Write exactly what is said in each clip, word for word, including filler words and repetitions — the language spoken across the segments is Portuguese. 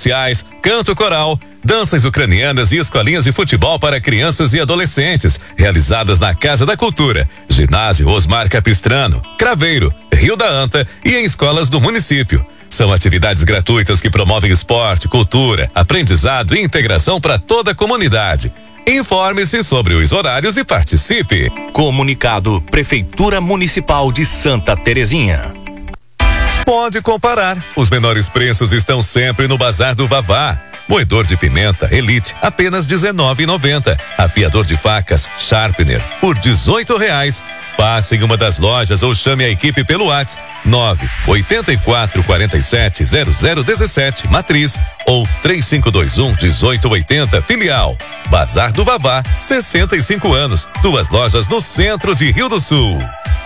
marciais, canto coral, danças ucranianas e escolinhas de futebol para crianças e adolescentes, realizadas na Casa da Cultura, Ginásio Osmar Capistrano, Craveiro, Rio da Anta e em escolas do município. São atividades gratuitas que promovem esporte, cultura, aprendizado e integração para toda a comunidade. Informe-se sobre os horários e participe. Comunicado Prefeitura Municipal de Santa Terezinha. Pode comparar. Os menores preços estão sempre no Bazar do Vavá. Moedor de pimenta Elite, apenas dezenove reais e noventa centavos. Afiador de facas Sharpener, por dezoito reais. Passe em uma das lojas ou chame a equipe pelo WhatsApp nove oito quatro quatro sete zero zero um sete Matriz ou três cinco dois um dezoito oitenta Filial. Bazar do Vavá, sessenta e cinco anos. Duas lojas no centro de Rio do Sul.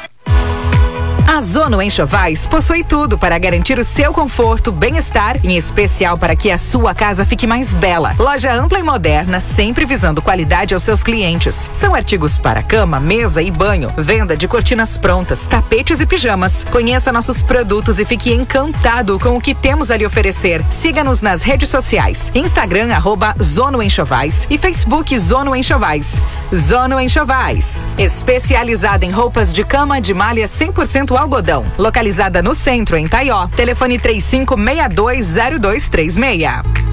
A Zono Enxovais possui tudo para garantir o seu conforto, bem-estar, em especial para que a sua casa fique mais bela. Loja ampla e moderna, sempre visando qualidade aos seus clientes. São artigos para cama, mesa e banho, venda de cortinas prontas, tapetes e pijamas. Conheça nossos produtos e fique encantado com o que temos a lhe oferecer. Siga-nos nas redes sociais, Instagram, arroba Zono Enxovais e Facebook Zono Enxovais. Zono Enxovais, especializada em roupas de cama de malha cem por cento algodão, localizada no centro em Taió. Telefone três cinco seis dois zero dois três seis.